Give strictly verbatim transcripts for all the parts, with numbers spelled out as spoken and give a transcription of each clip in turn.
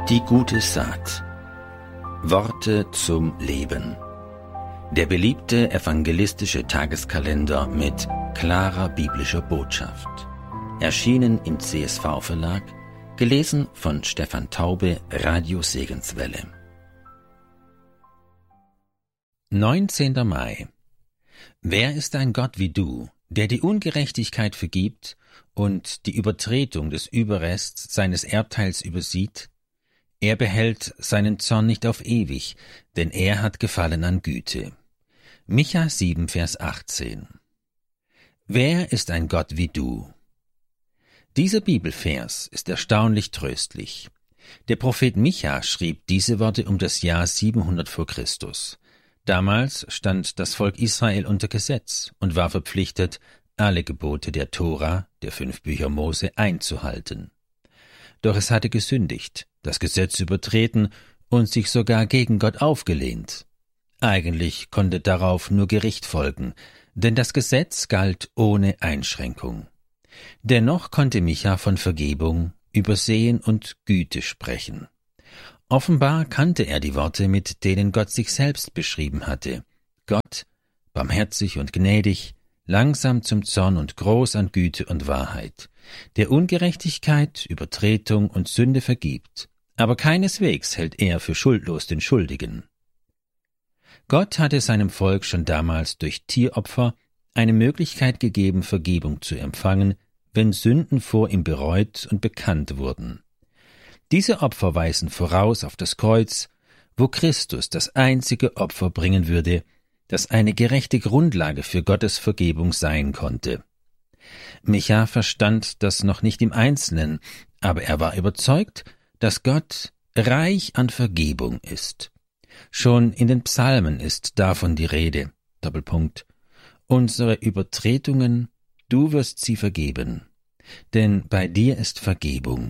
Die gute Saat. Worte zum Leben. Der beliebte evangelistische Tageskalender mit klarer biblischer Botschaft. Erschienen im C S V-Verlag, gelesen von Stefan Taube, Radio Segenswelle. neunzehnter Mai. Wer ist ein Gott wie du, der die Ungerechtigkeit vergibt und die Übertretung des Überrests seines Erbteils übersieht? Er behält seinen Zorn nicht auf ewig, denn er hat Gefallen an Güte. Micha sieben, Vers achtzehn. Wer ist ein Gott wie du? Dieser Bibelvers ist erstaunlich tröstlich. Der Prophet Micha schrieb diese Worte um das Jahr siebenhundert vor Christus. Damals stand das Volk Israel unter Gesetz und war verpflichtet, alle Gebote der Tora, der fünf Bücher Mose, einzuhalten. Doch es hatte gesündigt, das Gesetz übertreten und sich sogar gegen Gott aufgelehnt. Eigentlich konnte darauf nur Gericht folgen, denn das Gesetz galt ohne Einschränkung. Dennoch konnte Micha von Vergebung, Übersehen und Güte sprechen. Offenbar kannte er die Worte, mit denen Gott sich selbst beschrieben hatte. Gott, barmherzig und gnädig, langsam zum Zorn und groß an Güte und Wahrheit, der Ungerechtigkeit, Übertretung und Sünde vergibt, aber keineswegs hält er für schuldlos den Schuldigen. Gott hatte seinem Volk schon damals durch Tieropfer eine Möglichkeit gegeben, Vergebung zu empfangen, wenn Sünden vor ihm bereut und bekannt wurden. Diese Opfer weisen voraus auf das Kreuz, wo Christus das einzige Opfer bringen würde, das eine gerechte Grundlage für Gottes Vergebung sein konnte. Micha verstand das noch nicht im Einzelnen, aber er war überzeugt, dass Gott reich an Vergebung ist. Schon in den Psalmen ist davon die Rede. Doppelpunkt. Unsere Übertretungen, du wirst sie vergeben, denn bei dir ist Vergebung.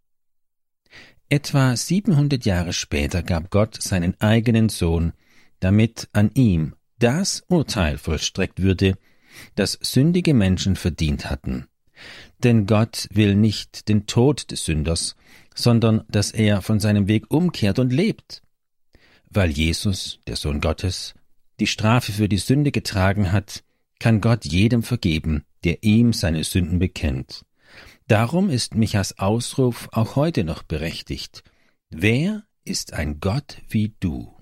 Etwa siebenhundert Jahre später gab Gott seinen eigenen Sohn, damit an ihm das Urteil vollstreckt würde, das sündige Menschen verdient hatten. Denn Gott will nicht den Tod des Sünders, sondern dass er von seinem Weg umkehrt und lebt. Weil Jesus, der Sohn Gottes, die Strafe für die Sünde getragen hat, kann Gott jedem vergeben, der ihm seine Sünden bekennt. Darum ist Michas Ausruf auch heute noch berechtigt. Wer ist ein Gott wie du?